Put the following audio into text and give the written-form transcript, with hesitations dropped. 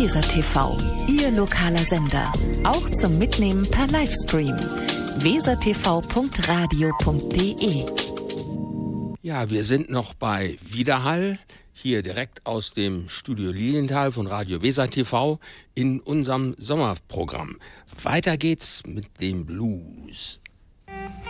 Weser TV, Ihr lokaler Sender. Auch zum Mitnehmen per Livestream. wesertv.radio.de. Ja, wir sind noch bei Widerhall, hier direkt aus dem Studio Lilienthal von Radio Weser TV in unserem Sommerprogramm. Weiter geht's mit dem Blues.